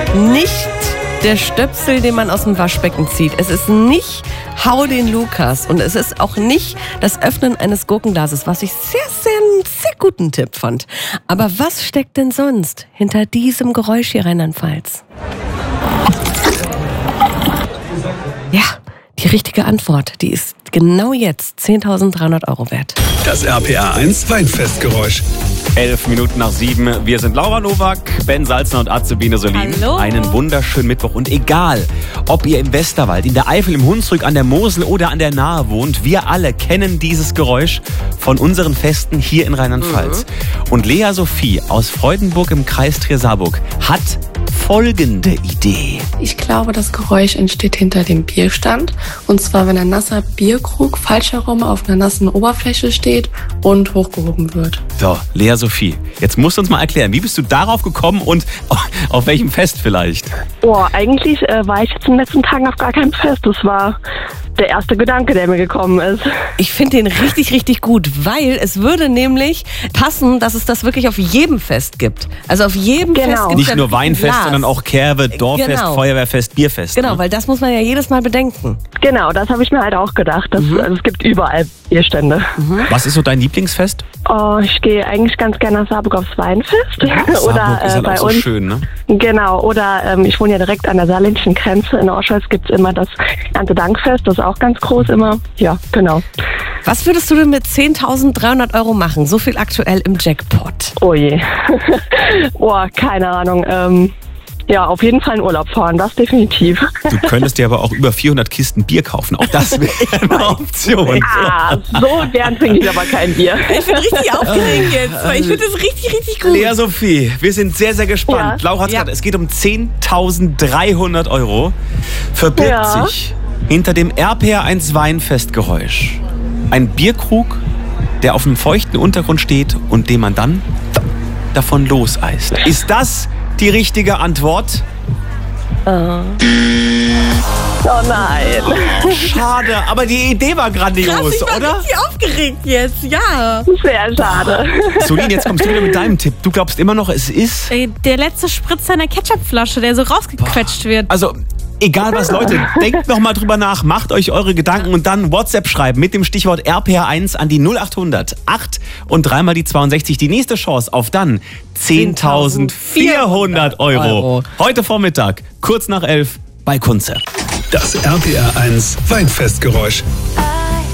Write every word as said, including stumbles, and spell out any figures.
nicht der Stöpsel, den man aus dem Waschbecken zieht. Es ist nicht Hau den Lukas. Und es ist auch nicht das Öffnen eines Gurkenglases, was ich sehr, sehr, sehr guten Tipp fand. Aber was steckt denn sonst hinter diesem Geräusch hier, Rheinland-Pfalz? Ja, die richtige Antwort, die ist genau jetzt zehntausenddreihundert Euro wert. Das R P R eins Weinfestgeräusch. Elf Minuten nach sieben. Wir sind Laura Nowak, Ben Salzner und Azubine Solin. Hallo. Einen wunderschönen Mittwoch. Und egal, ob ihr im Westerwald, in der Eifel, im Hunsrück, an der Mosel oder an der Nahe wohnt, wir alle kennen dieses Geräusch von unseren Festen hier in Rheinland-Pfalz. Mhm. Und Lea Sophie aus Freudenburg im Kreis Trier-Saarburg hat folgende Idee. Ich glaube, das Geräusch entsteht hinter dem Bierstand. Und zwar, wenn ein nasser Bierkrug falsch herum auf einer nassen Oberfläche steht und hochgehoben wird. So, Lea Sophie, jetzt musst du uns mal erklären, wie bist du darauf gekommen und auf welchem Fest vielleicht? Oh, eigentlich äh, war ich jetzt in den letzten Tagen auf gar keinem Fest. Das war der erste Gedanke, der mir gekommen ist. Ich finde den richtig, richtig gut, weil es würde nämlich passen, dass es das wirklich auf jedem Fest gibt. Also auf jedem Genau. Fest gibt Nicht es nur Weinfest, Glas. sondern auch Kerbe, Dorffest, Genau. Feuerwehrfest, Bierfest. Genau, ne? weil das muss man ja jedes Mal bedenken. Genau, das habe ich mir halt auch gedacht. Das, Mhm. also es gibt überall Bierstände. Was ist so dein Lieblingsfest? Oh, ich gehe eigentlich ganz gerne nach Saarburg aufs Weinfest. Saarburg oder ist äh, halt bei auch so uns. schön, ne? Genau, oder ähm, ich wohne ja direkt an der saarländischen Grenze. In Orscholz gibt es immer das Erntedankfest, das ist auch ganz groß immer. Ja, genau. Was würdest du denn mit zehntausenddreihundert Euro machen? So viel aktuell im Jackpot. Oh je. Boah, keine Ahnung. Ähm, ja, auf jeden Fall in Urlaub fahren, das definitiv. Du könntest dir aber auch über vierhundert Kisten Bier kaufen. Auch das wäre eine Option. Ah, so gern trinke ich aber kein Bier. Ich bin richtig aufgeregt jetzt, weil ich finde das richtig, richtig gut. Lea Sophie, wir sind sehr, sehr gespannt. Ja. Laura hat Ja. gesagt, es geht um zehntausenddreihundert Euro. Verbirgt Ja. sich hinter dem R P R eins Weinfestgeräusch ein Bierkrug, der auf einem feuchten Untergrund steht und den man dann davon loseist. Ist das die richtige Antwort? Oh nein. Schade, aber die Idee war grandios, Krass, ich war oder? richtig aufgeregt jetzt, ja. Sehr schade. Solin, jetzt kommst du wieder mit deinem Tipp. Du glaubst immer noch, es ist... Ey, der letzte Spritzer in der Ketchupflasche, der so rausgequetscht wird. Also, egal was, Leute, denkt noch mal drüber nach, macht euch eure Gedanken und dann WhatsApp schreiben mit dem Stichwort R P R eins an die null achthundert acht und dreimal die zweiundsechzig. Die nächste Chance auf dann zehntausendvierhundert Euro. Euro. Heute Vormittag, kurz nach elf bei Kunze. Das R P R eins Weinfestgeräusch.